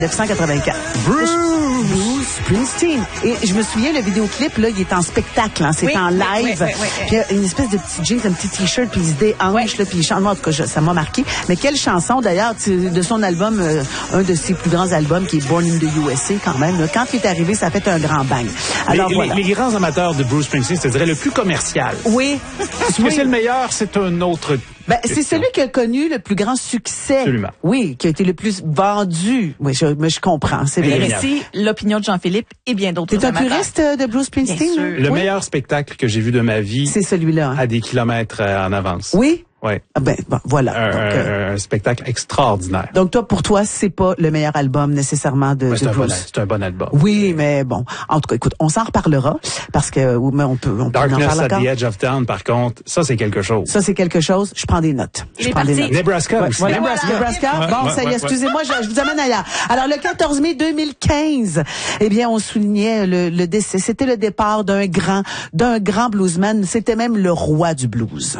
1984. Bruce Springsteen. Et je me souviens, le vidéoclip, là, il est en spectacle, hein, c'est en live. Puis il y a une espèce de petit jeans, un petit t-shirt, puis il se déhanche, là, puis il chante. Moi, en tout cas, ça m'a marqué. Mais quelle chanson, d'ailleurs, de son album, un de ses plus grands albums, qui est Born in the USA, quand même. Là, quand il est arrivé, ça a fait un grand bang. Alors, voilà. Les grands amateurs de Bruce Springsteen, je te dirais le plus commercial. Oui. Est-ce que c'est le meilleur? C'est un autre... c'est celui qui a connu le plus grand succès. Absolument. Oui, qui a été le plus vendu. Oui, je comprends. C'est vrai. Ici, l'opinion de Jean-Philippe et bien d'autres T'es un amateurs. puriste de Bruce Springsteen? Bien sûr. Le meilleur spectacle que j'ai vu de ma vie. C'est celui-là. Hein? À des kilomètres en avance. Oui? Oui. Ah voilà. Un spectacle extraordinaire. Donc pour toi, c'est pas le meilleur album nécessairement de Bruce. C'est un bon album. Oui, mais bon. En tout cas, écoute, on s'en reparlera parce que on peut en Darkness parler at encore. the Edge of Town, par contre, ça c'est quelque chose. Ça c'est quelque chose. Je prends des notes. Nebraska aussi. Voilà. Nebraska. Bon, ça y est, excusez-moi, je vous amène ailleurs. Alors le 14 mai 2015, eh bien, on soulignait le décès. C'était le départ d'un grand bluesman. C'était même le roi du blues.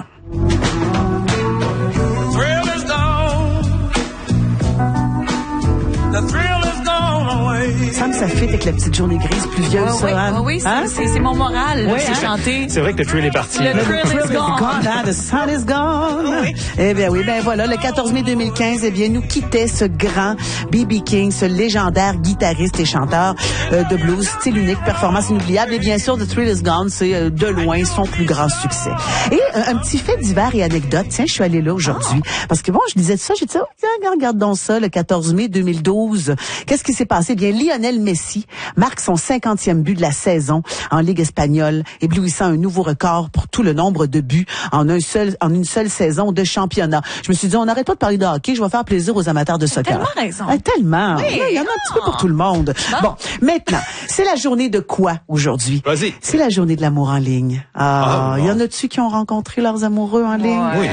Ça me fit avec la petite journée grise pluvieuse, Oui, c'est mon moral, là, c'est chanté. C'est vrai que le thrill est parti. Le thrill is gone. The sun is gone. Oui. Eh bien oui, voilà, le 14 mai 2015, eh bien, nous quittait ce grand B.B. King, ce légendaire guitariste et chanteur de blues, style unique, performance inoubliable. Et bien sûr, The Thrill is Gone, c'est de loin son plus grand succès. Et un petit fait divers et anecdote. Tiens, je suis allée là aujourd'hui. Parce que bon, je disais ça, j'ai dit, regarde donc ça, le 14 mai 2012. Qu'est-ce qui s'est passé? Eh bien, Lionel Messi marque son 50e but de la saison en Ligue espagnole, éblouissant un nouveau record pour tout le nombre de buts en une seule saison de championnat. Je me suis dit, on n'arrête pas de parler de hockey, je vais faire plaisir aux amateurs de soccer. Tellement raison. Tellement. Oui, il y en a un petit peu pour tout le monde. Bon, maintenant, c'est la journée de quoi aujourd'hui? Vas-y. C'est la journée de l'amour en ligne. Il y en a-tu qui ont rencontré leurs amoureux en ligne? Oui.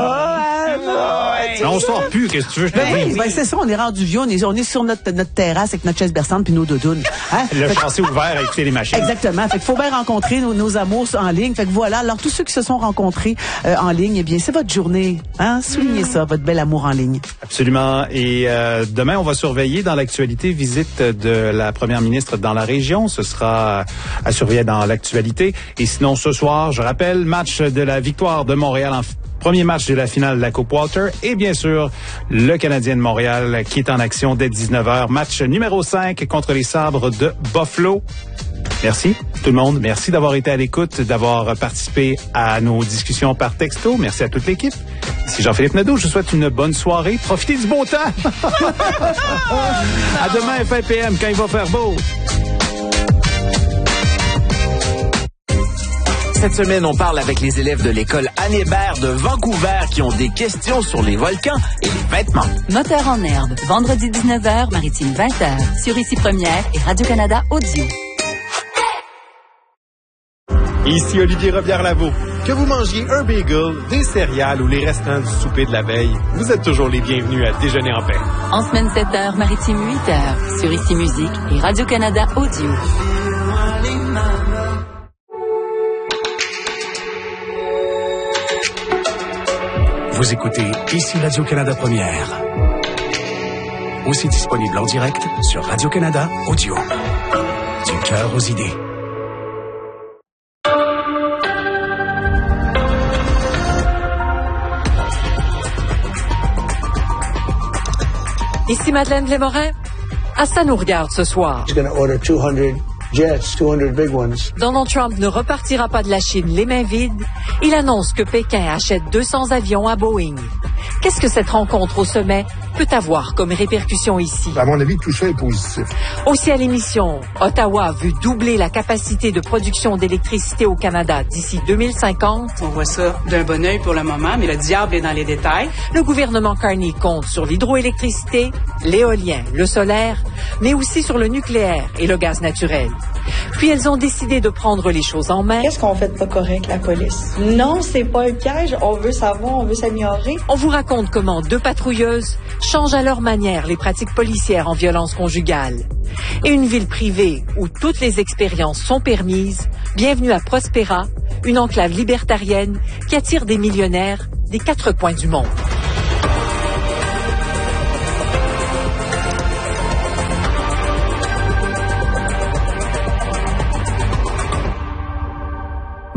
On sort plus, qu'est-ce que tu veux que je te dise? C'est ça, on est rendu vieux, on est sur notre terrasse avec notre chaise berçante puis nos doudounes. Hein? Le châssis ouvert à écouter les machines. Exactement. Fait qu'il faut bien rencontrer nos amours en ligne. Fait que voilà. Alors, tous ceux qui se sont rencontrés en ligne, eh bien, c'est votre journée. Hein? Soulignez ça, votre bel amour en ligne. Absolument. Et demain, on va surveiller dans l'actualité visite de la première ministre dans la région. Ce sera à surveiller dans l'actualité. Et sinon, ce soir, je rappelle, match de la victoire de Montréal en premier match de la finale de la Coupe Walter et bien sûr, le Canadien de Montréal qui est en action dès 19h. Match numéro 5 contre les Sabres de Buffalo. Merci tout le monde. Merci d'avoir été à l'écoute, d'avoir participé à nos discussions par texto. Merci à toute l'équipe. Ici Jean-Philippe Nadeau. Je vous souhaite une bonne soirée. Profitez du beau temps. À demain, fin PM, quand il va faire beau. Cette semaine, on parle avec les élèves de l'école Anne Hébert de Vancouver qui ont des questions sur les volcans et les vêtements. Moteur en herbe, vendredi 19h, Maritime 20h, sur Ici Première et Radio-Canada Audio. Ici Olivier Robillard-Lavaux. Que vous mangiez un bagel, des céréales ou les restants du souper de la veille, vous êtes toujours les bienvenus à Déjeuner en paix. En semaine 7h, Maritime 8h, sur Ici Musique et Radio-Canada Audio. Vous écoutez Ici Radio-Canada Première. Aussi disponible en direct sur Radio-Canada Audio. Du cœur aux idées. Ici Madeleine Lémorin. À ça nous regarde ce soir. Donald Trump ne repartira pas de la Chine les mains vides. Il annonce que Pékin achète 200 avions à Boeing. Qu'est-ce que cette rencontre au sommet peut avoir comme répercussion ici? À mon avis, tout ça est positif. Aussi à l'émission, Ottawa a vu doubler la capacité de production d'électricité au Canada d'ici 2050. On voit ça d'un bon œil pour le moment, mais le diable est dans les détails. Le gouvernement Carney compte sur l'hydroélectricité, l'éolien, le solaire, mais aussi sur le nucléaire et le gaz naturel. Puis elles ont décidé de prendre les choses en main. Qu'est-ce qu'on fait de pas correct, la police? Non, c'est pas un piège. On veut savoir, on veut s'améliorer. On vous raconte comment deux patrouilleuses changent à leur manière les pratiques policières en violence conjugale. Et une ville privée où toutes les expériences sont permises. Bienvenue à Prospera, une enclave libertarienne qui attire des millionnaires des 4 coins du monde.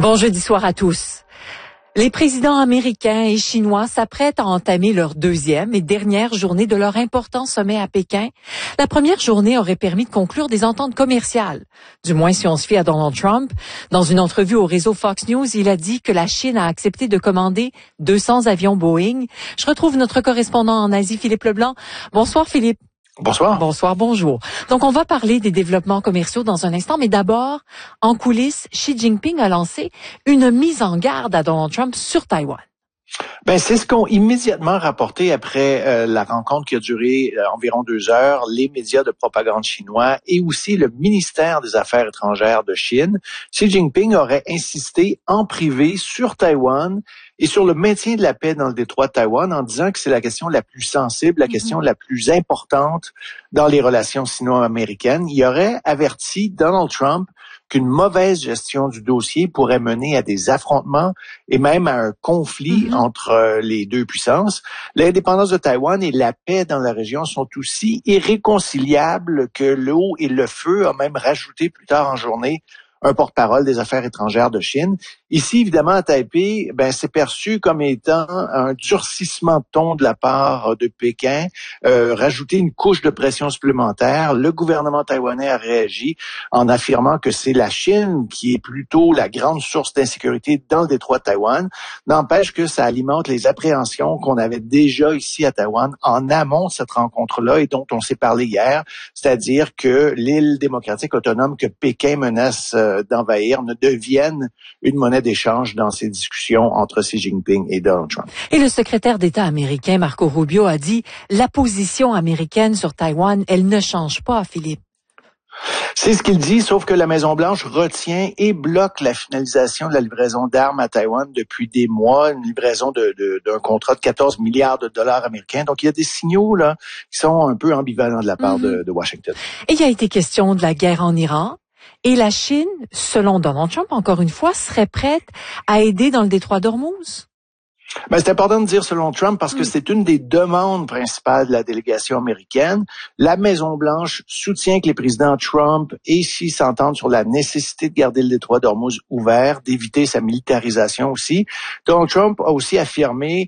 Bon jeudi soir à tous. Les présidents américains et chinois s'apprêtent à entamer leur deuxième et dernière journée de leur important sommet à Pékin. La première journée aurait permis de conclure des ententes commerciales. Du moins si on se fie à Donald Trump. Dans une entrevue au réseau Fox News, il a dit que la Chine a accepté de commander 200 avions Boeing. Je retrouve notre correspondant en Asie, Philippe Leblanc. Bonsoir Philippe. Bonsoir. Bonsoir, bonjour. Donc, on va parler des développements commerciaux dans un instant, mais d'abord, en coulisses, Xi Jinping a lancé une mise en garde à Donald Trump sur Taïwan. Ben, c'est ce qu'ont immédiatement rapporté après la rencontre qui a duré environ 2 heures, les médias de propagande chinois et aussi le ministère des Affaires étrangères de Chine. Xi Jinping aurait insisté en privé sur Taïwan et sur le maintien de la paix dans le détroit de Taïwan en disant que c'est la question la plus sensible, la question la plus importante dans les relations sino-américaines. Il aurait averti Donald Trump qu'une mauvaise gestion du dossier pourrait mener à des affrontements et même à un conflit entre les deux puissances. L'indépendance de Taïwan et la paix dans la région sont aussi irréconciliables que l'eau et le feu, a même rajouté plus tard en journée un porte-parole des Affaires étrangères de Chine. Ici, évidemment, à Taipei, c'est perçu comme étant un durcissement de ton de la part de Pékin, rajouter une couche de pression supplémentaire. Le gouvernement taïwanais a réagi en affirmant que c'est la Chine qui est plutôt la grande source d'insécurité dans le détroit de Taïwan. N'empêche que ça alimente les appréhensions qu'on avait déjà ici à Taïwan en amont de cette rencontre-là et dont on s'est parlé hier, c'est-à-dire que l'île démocratique autonome que Pékin menace d'envahir ne devienne une monnaie d'échange dans ces discussions entre Xi Jinping et Donald Trump. Et le secrétaire d'État américain Marco Rubio a dit « La position américaine sur Taïwan, elle ne change pas, Philippe. » C'est ce qu'il dit, sauf que la Maison-Blanche retient et bloque la finalisation de la livraison d'armes à Taïwan depuis des mois, une livraison d'un contrat de 14 milliards de dollars américains. Donc, il y a des signaux là qui sont un peu ambivalents de la part de Washington. Et il y a été question de la guerre en Iran. Et la Chine, selon Donald Trump, encore une fois, serait prête à aider dans le détroit d'Ormuz? C'est important de dire selon Trump parce que c'est une des demandes principales de la délégation américaine. La Maison-Blanche soutient que les présidents Trump et Xi s'entendent sur la nécessité de garder le détroit d'Ormuz ouvert, d'éviter sa militarisation aussi. Donald Trump a aussi affirmé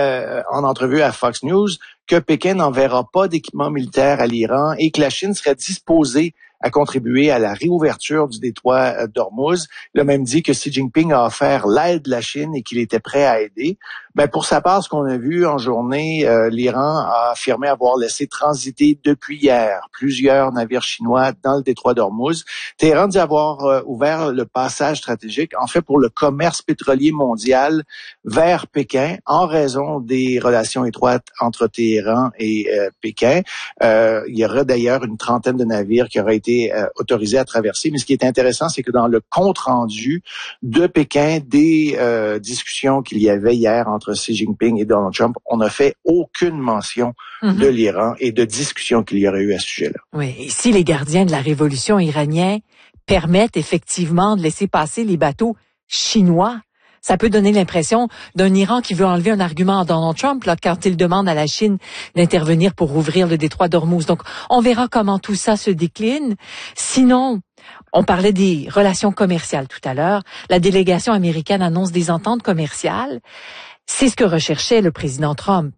en entrevue à Fox News que Pékin n'enverra pas d'équipement militaire à l'Iran et que la Chine serait disposée à contribuer à la réouverture du détroit d'Ormuz. Il a même dit que Xi Jinping a offert l'aide de la Chine et qu'il était prêt à aider. Pour sa part, ce qu'on a vu en journée, l'Iran a affirmé avoir laissé transiter depuis hier plusieurs navires chinois dans le détroit d'Ormuz. Téhéran dit avoir ouvert le passage stratégique, en fait pour le commerce pétrolier mondial vers Pékin, en raison des relations étroites entre Téhéran et Pékin. Il y aura d'ailleurs une trentaine de navires qui auraient été autorisés à traverser. Mais ce qui est intéressant, c'est que dans le compte-rendu de Pékin des discussions qu'il y avait hier entre Xi Jinping et Donald Trump, on n'a fait aucune mention de l'Iran et de discussions qu'il y aurait eu à ce sujet-là. Oui, et si les gardiens de la révolution iranienne permettent effectivement de laisser passer les bateaux chinois, ça peut donner l'impression d'un Iran qui veut enlever un argument à Donald Trump là, quand il demande à la Chine d'intervenir pour ouvrir le détroit d'Ormuz. Donc, on verra comment tout ça se décline. Sinon, on parlait des relations commerciales tout à l'heure. La délégation américaine annonce des ententes commerciales. C'est ce que recherchait le président Trump.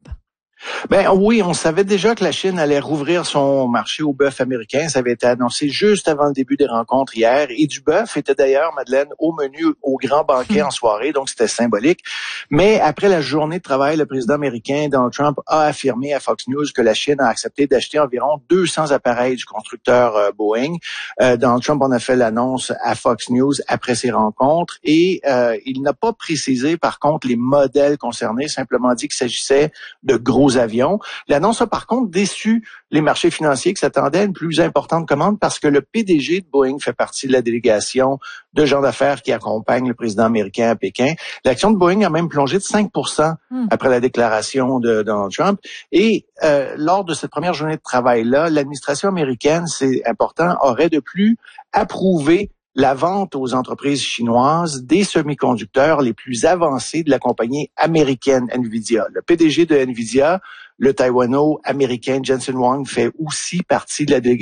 Oui, on savait déjà que la Chine allait rouvrir son marché au bœuf américain. Ça avait été annoncé juste avant le début des rencontres hier. Et du bœuf était d'ailleurs, Madeleine, au menu au grand banquet en soirée, donc c'était symbolique. Mais après la journée de travail, le président américain Donald Trump a affirmé à Fox News que la Chine a accepté d'acheter environ 200 appareils du constructeur Boeing. Donald Trump en a fait l'annonce à Fox News après ces rencontres et il n'a pas précisé par contre les modèles concernés, simplement dit qu'il s'agissait de gros avions. L'annonce a par contre déçu les marchés financiers qui s'attendaient à une plus importante commande parce que le PDG de Boeing fait partie de la délégation de gens d'affaires qui accompagnent le président américain à Pékin. L'action de Boeing a même plongé de 5% après la déclaration de Donald Trump. Et lors de cette première journée de travail-là, l'administration américaine, c'est important, aurait de plus approuvé la vente aux entreprises chinoises des semi-conducteurs les plus avancés de la compagnie américaine Nvidia. Le PDG de Nvidia, le Taïwano-américain Jensen Huang, fait aussi partie de la délégation